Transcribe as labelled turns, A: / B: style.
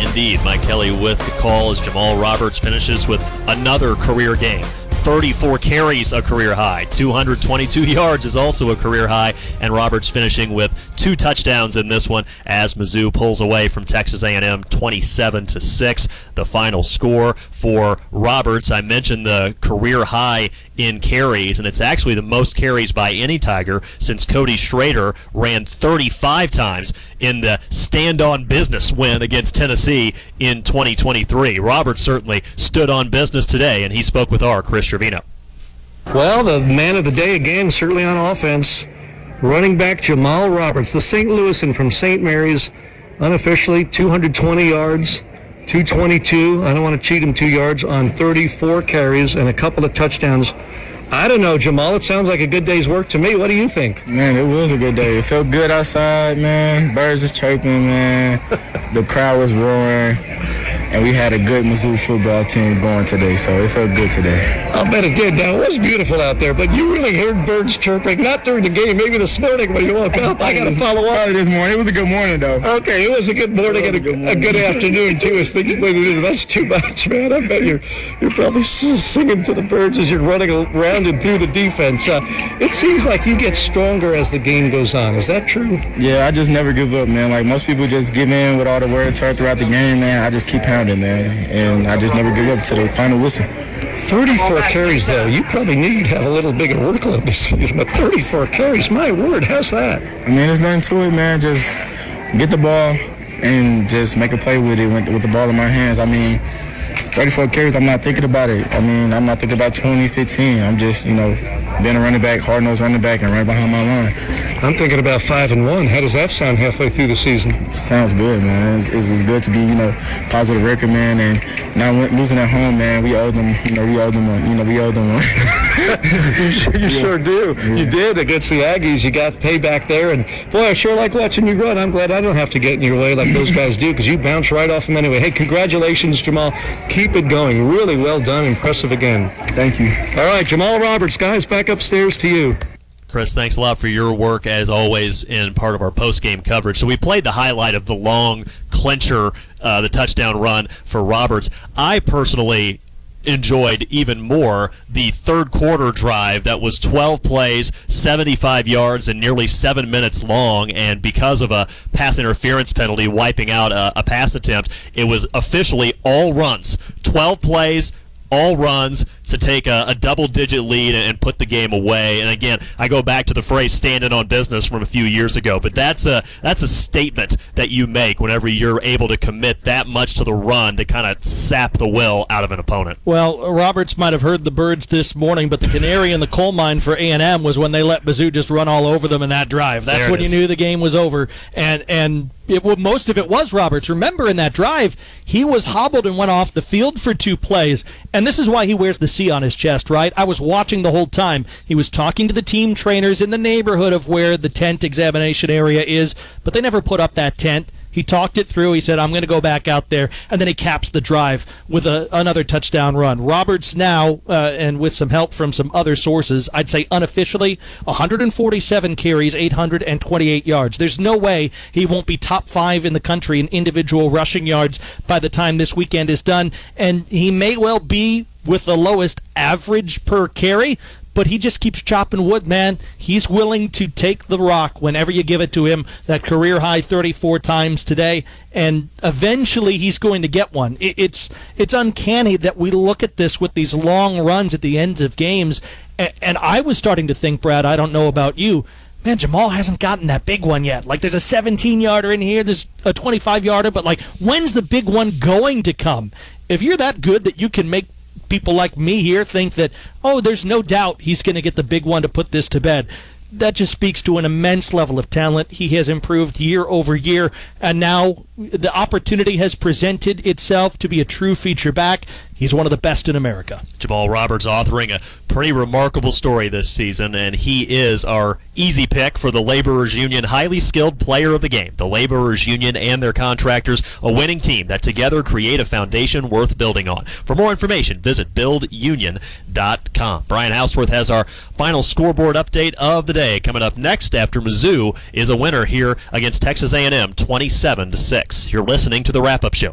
A: Indeed, Mike Kelly with the call as Jamal Roberts finishes with another career game. 34 carries, a career high. 222 yards is also a career high, and Roberts finishing with 2 touchdowns in this one as Mizzou pulls away from Texas A&M 27-6. The final score for Roberts, I mentioned the career high in carries, and it's actually the most carries by any Tiger since Cody Schrader ran 35 times in the stand-on business win against Tennessee in 2023. Roberts certainly stood on business today, and he spoke with our Chris Trevino.
B: Well, the man of the day again, certainly on offense, running back Jamal Roberts, the St. Louisan from St. Mary's, unofficially 220 yards, 222. I don't want to cheat him 2 yards on 34 carries and a couple of touchdowns. I don't know, Jamal. It sounds like a good day's work to me. What do you think?
C: Man, it was a good day. It felt good outside, man. Birds was chirping, man. The crowd was roaring. And we had a good Mizzou football team going today, so it felt good today.
B: I'll bet it did. Now, it was beautiful out there, but you really heard birds chirping, not during the game, maybe this morning when you woke up. I got to follow up.
C: Probably this morning. It was a good morning, though.
B: Okay, it was a good morning and a good afternoon, too, as things later in. That's too much, man. I bet you're probably singing to the birds as you're running around and through the defense. It seems like you get stronger as the game goes on. Is that true?
C: Yeah, I just never give up, man. Like most people just give in with all the words heard throughout the game, man. I just keep pounding, man. And I just never give up to the final whistle.
B: 34 carries, though. You probably knew you'd have a little bigger workload this season, but 34 carries, my word, how's that?
C: I mean, there's nothing to it, man. Just get the ball and just make a play with it with the ball in my hands. I mean, 34 carries, I'm not thinking about it. I mean, I'm not thinking about 2015. I'm just, being a running back, hard-nosed running back, and right behind my line.
B: I'm thinking about 5-1. How does that sound halfway through the season?
C: Sounds good, man. It's good to be, positive record, man, and not losing at home, man. We owe them, we owe them one.
B: You sure do. Yeah. You did against the Aggies. You got payback there, and boy, I sure like watching you run. I'm glad I don't have to get in your way like those guys do, because you bounce right off them anyway. Hey, congratulations, Jamal. Keep it going. Really well done. Impressive again.
C: Thank you.
B: All right, Jamal Roberts, guys, back upstairs to you.
A: Chris, thanks a lot for your work, as always, in part of our post-game coverage. So we played the highlight of the long clincher, the touchdown run for Roberts. I personally enjoyed even more the third quarter drive that was 12 plays, 75 yards, and nearly 7 minutes long, and because of a pass interference penalty wiping out a pass attempt, it was officially all runs. 12 plays, all runs to take a double-digit lead and put the game away. And again, I go back to the phrase "standing on business" from a few years ago, but that's a statement that you make whenever you're able to commit that much to the run to kind of sap the will out of an opponent.
D: Well, Roberts might have heard the birds this morning, but the canary in the coal mine for A&M was when they let Mizzou just run all over them in that drive. That's when you knew the game was over, and most of it was Roberts. Remember, in that drive, he was hobbled and went off the field for 2 plays, and this is why he wears the C on his chest, right? I was watching the whole time. He was talking to the team trainers in the neighborhood of where the tent examination area is, but they never put up that tent. He talked it through. He said, I'm going to go back out there. And then he caps the drive with another touchdown run. Roberts now, and with some help from some other sources, I'd say unofficially, 147 carries, 828 yards. There's no way he won't be top 5 in the country in individual rushing yards by the time this weekend is done. And he may well be with the lowest average per carry, but he just keeps chopping wood, man. He's willing to take the rock whenever you give it to him, that career high 34 times today, and eventually he's going to get one. It's uncanny that we look at this with these long runs at the end of games, and I was starting to think, Brad, I don't know about you, man, Jamal hasn't gotten that big one yet. Like, there's a 17-yarder in here, there's a 25-yarder, but, like, when's the big one going to come? If you're that good that you can make people like me here think that, oh, there's no doubt he's going to get the big one to put this to bed, that just speaks to an immense level of talent. He has improved year over year, and now the opportunity has presented itself to be a true feature back. He's one of the best in America.
A: Jamal Roberts authoring a pretty remarkable story this season, and he is our easy pick for the Laborers Union Highly Skilled Player of the Game. The Laborers Union and their contractors, a winning team that together create a foundation worth building on. For more information, visit buildunion.com. Brian Houseworth has our final scoreboard update of the day coming up next after Mizzou is a winner here against Texas A&M 27-6. You're listening to The Wrap-Up Show.